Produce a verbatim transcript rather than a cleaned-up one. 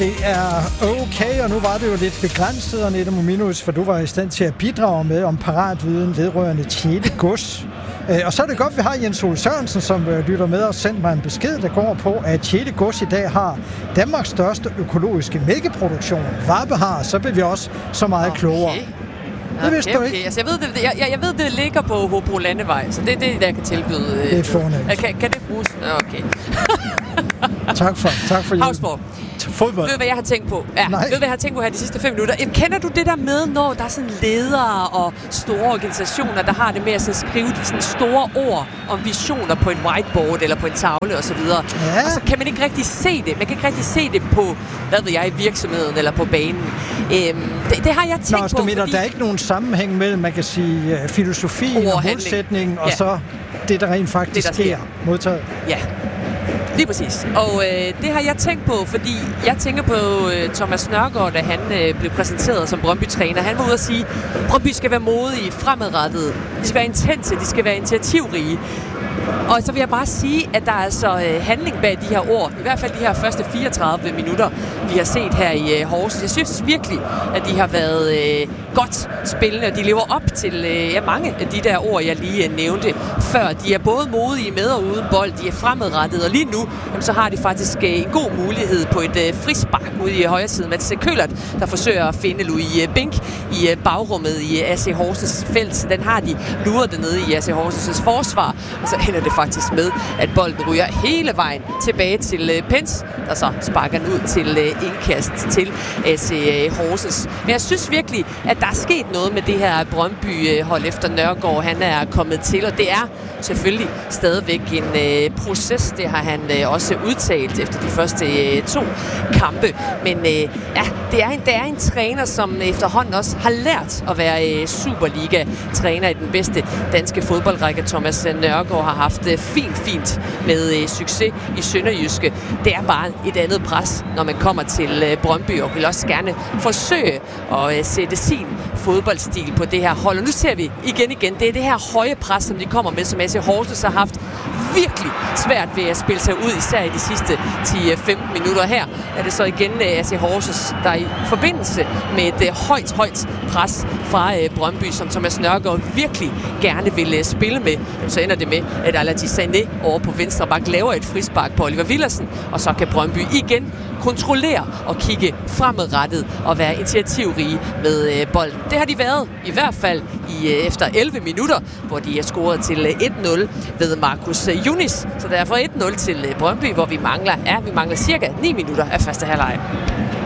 Det er okay, og nu var det jo lidt begrænset, Annette Mominus, for du var i stand til at bidrage med om paratviden vedrørende Tjele Gods. Og så er det godt, at vi har Jens Ole Sørensen, som lytter med og sendt mig en besked, der går på, at Tjele Gods i dag har Danmarks største økologiske mælkeproduktion. Varebehar, så bliver vi også så meget okay. klogere. Det vidste okay, du ikke. Okay. Altså, jeg, ved, det, jeg, jeg ved, det ligger på Hobro Landevej, så det er det, der kan tilbyde. Det er fornemt. Kan, kan det bruges? Okay. tak for, tak for hjælp. Havsborg. Fodbold. Ved du, hvad jeg har tænkt på? Ja, ved du, hvad jeg har tænkt på her de sidste fem minutter? Kender du det der med, når der er sådan ledere og store organisationer, der har det med at så skrive de sådan store ord om visioner på en whiteboard eller på en tavle osv.? Ja. Og så kan man ikke rigtig se det. Man kan ikke rigtig se det på, hvad ved jeg, i virksomheden eller på banen. Øhm, det, det har jeg tænkt Nå, på, du mener, fordi... der er ikke nogen sammenhæng mellem, man kan sige, filosofi og, og målsætning, og ja. så det, der rent faktisk det, der sker. sker modtaget? Ja. Lige præcis. Og øh, det har jeg tænkt på, fordi jeg tænker på øh, Thomas Nørgaard, da han øh, blev præsenteret som Brøndby-træner. Han var ude at sige, at Brøndby skal være modige, fremadrettede. De skal være intense, de skal være initiativrige. Og så vil jeg bare sige, at der er altså øh, handling bag de her ord. I hvert fald de her første fireogtredive minutter, vi har set her i øh, Horsens. Jeg synes virkelig, at de har været øh, godt spillende, og de lever op til øh, ja, mange af de der ord, jeg lige øh, nævnte før. De er både modige med og uden bold, de er fremadrettede, og lige nu, jamen, så har de faktisk øh, en god mulighed på et øh, frispark ude i højre side. Mats Køllert, der forsøger at finde Louis øh, Bink i øh, bagrummet i øh, A C Horsens felt. Den har de luret dernede i A C Horsens forsvar, og så ender det faktisk med, at bolden ryger hele vejen tilbage til uh, Pence, der så sparker den ud til uh, indkast til A C Horsens. Men jeg synes virkelig, at der er sket noget med det her Brøndby-hold efter Nørgaard. Han er kommet til, og det er selvfølgelig stadigvæk en uh, proces. Det har han uh, også udtalt efter de første uh, to kampe. Men uh, ja, det er, en, det er en træner, som efterhånden også har lært at være uh, Superliga-træner i den bedste danske fodboldrække. Thomas Nørgaard har haft uh, fint, fint med uh, succes i Sønderjyske. Det er bare et andet pres, når man kommer til uh, Brøndby, og vil også gerne forsøge at uh, sætte sin fodboldstil på det her hold. Og nu ser vi igen igen, det er det her høje pres, som de kommer med, som A C Horsens har haft virkelig svært ved at spille sig ud, især i de sidste ti til femten minutter. Her er det så igen A C Horsens, der i forbindelse med et uh, højt, højt pres fra uh, Brøndby, som Thomas Nørgaard virkelig gerne vil uh, spille med. Så ender det med, at Alati Sané over på venstre bak laver et frispark på Oliver Villadsen, og så kan Brøndby igen kontrollere og kigge fremadrettet og være initiativrige med øh, bolden. Det har de været, i hvert fald i øh, efter elleve minutter, hvor de er scoret til øh, et nul ved Markus øh, Yunis. Så derfor et nul til øh, Brøndby, hvor vi mangler, ja, vi mangler cirka ni minutter af første halvleg.